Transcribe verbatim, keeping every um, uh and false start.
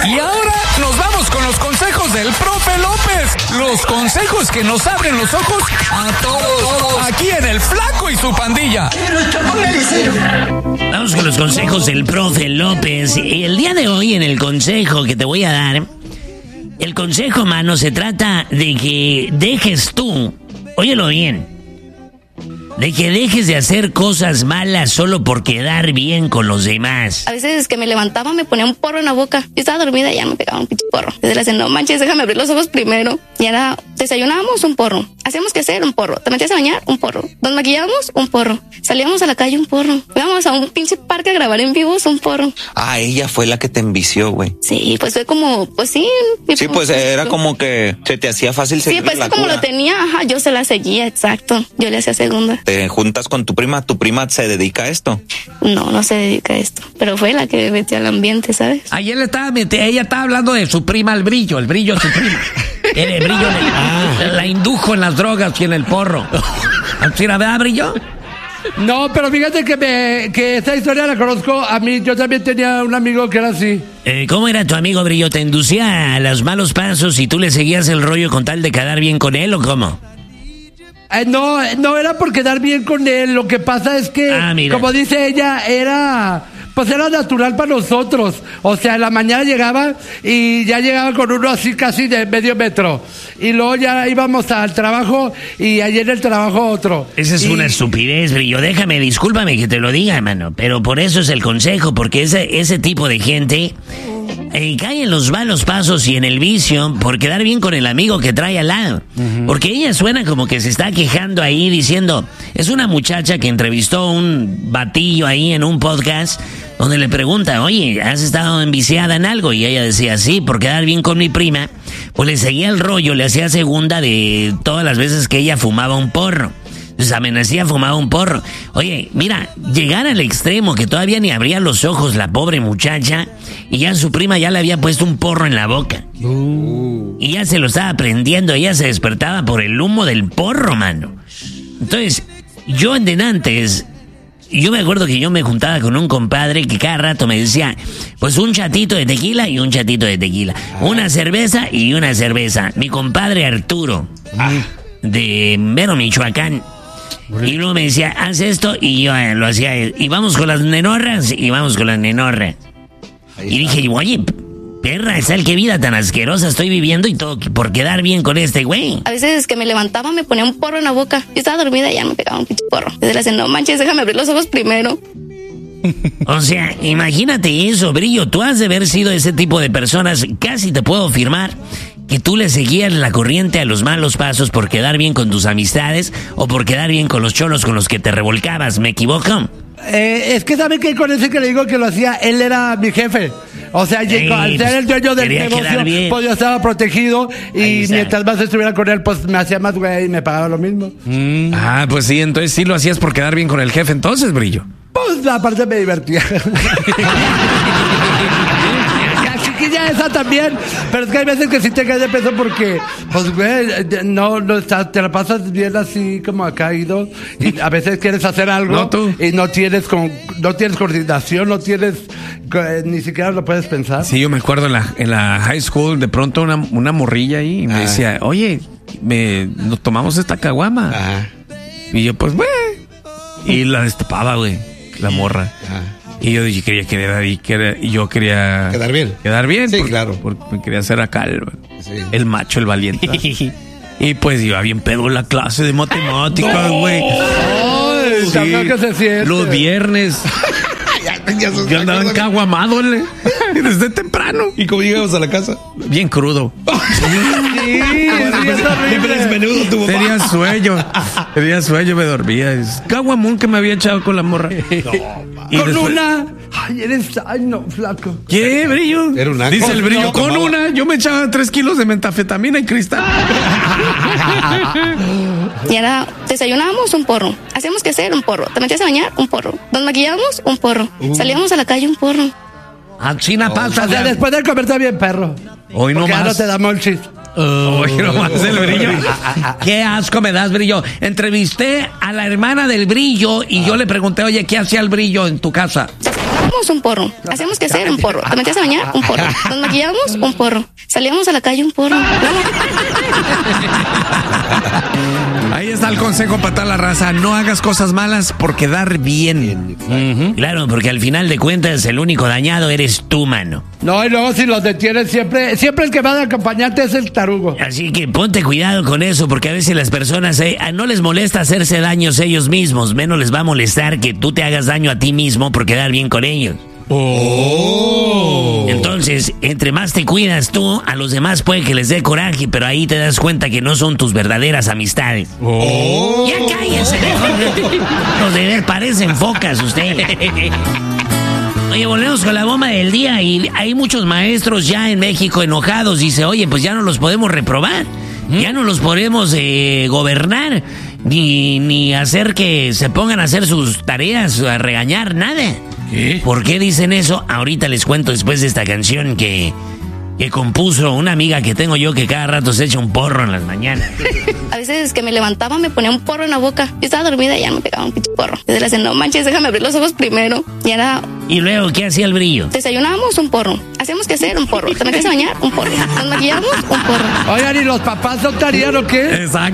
Y ahora nos vamos con los consejos del profe López. Los consejos que nos abren los ojos a todos. Aquí en El Flaco y su pandilla. Vamos con los consejos del profe López. Y el día de hoy, en el consejo que te voy a dar, el consejo, mano, se trata de que dejes tú, óyelo bien, de que dejes de hacer cosas malas solo por quedar bien con los demás. A veces que me levantaba me ponía un porro en la boca. Yo estaba dormida y ya me pegaba un pinche porro. Desde la cena, no manches, déjame abrir los ojos primero. Y era, desayunábamos un porro. Hacíamos que hacer un porro. Te metías a bañar, un porro. Nos maquillábamos, un porro. Salíamos a la calle, un porro. Íbamos a un pinche parque a grabar en vivos, un porro. Ah, ella fue la que te envició, güey. Sí, pues fue como, pues sí. Sí, pues era como que se te hacía fácil seguir la cura. Sí, pues como lo tenía, ajá, yo se la seguía, exacto. Yo le hacía segunda. Te juntas con tu prima, ¿tu prima se dedica a esto? No, no se dedica a esto, pero fue la que metió al ambiente, ¿sabes? Ayer le estaba metiendo, ella estaba hablando de su prima, el brillo, el brillo de su prima. El brillo le, ah. La indujo en las drogas y en el porro. ¿Sí la verdad, brillo? No, pero fíjate que, me, que esta historia la conozco a mí. Yo también tenía un amigo que era así. Eh, ¿Cómo era tu amigo, Brillo? ¿Te inducía a los malos pasos y tú le seguías el rollo con tal de quedar bien con él o cómo? Eh, no, no era por quedar bien con él. Lo que pasa es que, ah, como dice ella, era... Pues era natural para nosotros. O sea, en la mañana llegaba y ya llegaba con uno así casi de medio metro. Y luego ya íbamos al trabajo y ayer en el trabajo otro. Esa es y... una estupidez, Brillo. Déjame, discúlpame que te lo diga, hermano. Pero por eso es el consejo, porque ese, ese tipo de gente eh, cae en los malos pasos y en el vicio por quedar bien con el amigo que trae al lado. Uh-huh. Porque ella suena como que se está quejando ahí diciendo... Es una muchacha que entrevistó un batillo ahí en un podcast... donde le pregunta, oye, ¿has estado enviciada en algo? Y ella decía, sí, por quedar bien con mi prima. Pues le seguía el rollo, le hacía segunda de todas las veces que ella fumaba un porro. Entonces amenacía, fumaba un porro. Oye, mira, llegar al extremo que todavía ni abría los ojos la pobre muchacha y ya su prima ya le había puesto un porro en la boca. Uh. Y ya se lo estaba prendiendo, ella se despertaba por el humo del porro, mano. Entonces, yo en denantes... Yo me acuerdo que yo me juntaba con un compadre que cada rato me decía, pues un chatito de tequila y un chatito de tequila. Una cerveza y una cerveza. Mi compadre Arturo, ah. de Mero, Michoacán. Y luego me decía, haz esto y yo eh, lo hacía. Y vamos con las nenorras y vamos con las nenorras. Y dije, oye, perra, ¿sabes qué vida tan asquerosa estoy viviendo y todo por quedar bien con este güey? A veces que me levantaba me ponía un porro en la boca. Yo estaba dormida y ya me pegaba un pinche porro. Desde la cena, no manches, déjame abrir los ojos primero. O sea, imagínate eso, Brillo. Tú has de haber sido ese tipo de personas, casi te puedo afirmar, que tú le seguías la corriente a los malos pasos por quedar bien con tus amistades o por quedar bien con los cholos con los que te revolcabas. ¿Me equivoco? Eh, es que sabe que con ese que le digo que lo hacía, él era mi jefe. O sea, Ey, al ser el dueño del negocio, pues yo estaba protegido y mientras más estuviera con él, pues me hacía más güey y me pagaba lo mismo. Mm. Ah, pues sí, entonces sí lo hacías por quedar bien con el jefe, entonces, Brillo. Pues aparte me divertía. Chiquilla esa también, pero es que hay veces que sí te caes de peso porque, pues, güey, no, no estás, te la pasas bien así como ha caído y a veces quieres hacer algo no, tú. y no tienes con, no tienes coordinación, no tienes, ni siquiera lo puedes pensar. Sí, yo me acuerdo en la, en la high school, de pronto una, una morrilla ahí y me ah. decía, oye, me, nos tomamos esta caguama. Ah. Y yo, pues, güey, y la destapaba, güey, la morra. Ah. Y yo dije, quería quedar y, quería, y yo quería... ¿Quedar bien? Quedar bien. Sí, porque, claro. Porque me quería hacer acá el, sí. el macho, el valiente. Y pues iba bien pedo la clase de matemáticas, güey. No. Sí, los viernes. Yo andaba encaguamado desde temprano. ¿Y cómo llegamos a la casa? Bien crudo. Sí, menudo tu papá. Tenía sueño. Tenía sueño, me dormía. Es caguamón que me había echado con la morra. No, y con después... una. Ay, eres. Ay, no, flaco. ¿Qué, Brillo? Era un Dice el Brillo. No, con tomaba. una, yo me echaba tres kilos de metafetamina y cristal. Y era, desayunábamos un porro. Hacíamos que hacer un porro. Te metías a bañar, un porro. Nos maquillábamos, un porro. Uh. Salíamos a la calle, un porro. Achina pasa. O sea, después de comer está bien, perro. Hoy no más. Ya no te da molchis. Uh, Hoy no más el Brillo. Qué asco me das, Brillo. Entrevisté a la hermana del Brillo y ah. yo le pregunté, oye, ¿qué hacía el Brillo en tu casa? maquillábamos, un porro. Hacíamos que hacer, un porro. Te metías a bañar, un porro. Nos maquillábamos, un porro. Salíamos a la calle, un porro. Ahí está el consejo para toda la raza. No hagas cosas malas por quedar bien. Uh-huh. Claro, porque al final de cuentas el único dañado eres tú, mano. No, y luego si los detienes siempre, siempre el que va a acompañarte es el tarugo. Así que ponte cuidado con eso, porque a veces las personas eh, no les molesta hacerse daños ellos mismos, menos les va a molestar que tú te hagas daño a ti mismo por quedar bien con ellos. Oh. Entonces, entre más te cuidas tú, a los demás puede que les dé coraje, pero ahí te das cuenta que no son tus verdaderas amistades. Oh. Ya cállense, mejor. Los de ver parecen focas ustedes. Oye, volvemos con la bomba del día y hay muchos maestros ya en México enojados. Dice, oye, pues ya no los podemos reprobar, ¿Mm? ya no los podemos eh, gobernar, ni, ni hacer que se pongan a hacer sus tareas, a regañar, nada. ¿Qué? ¿Por qué dicen eso? Ahorita les cuento después de esta canción que, que compuso una amiga que tengo yo que cada rato se echa un porro en las mañanas. A veces que me levantaba me ponía un porro en la boca. Yo estaba dormida y ya me pegaba un pinche porro. Desde la no manches, déjame abrir los ojos primero. Y era... ¿Y luego qué hacía el brillo? Desayunábamos, un porro. Hacíamos que hacer, un porro. Te metías a bañar, un porro. Nos maquillábamos, un porro. Oigan, ¿y los papás no estarían o qué? Exacto.